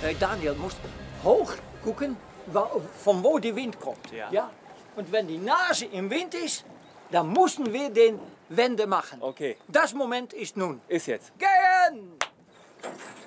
Daniel, musst hoch gucken, von wo die Wind kommt. Ja? Und wenn die Nase im Wind ist, dann müssen wir den Wende machen. Okay. Das Moment ist nun. Ist jetzt. Gehen!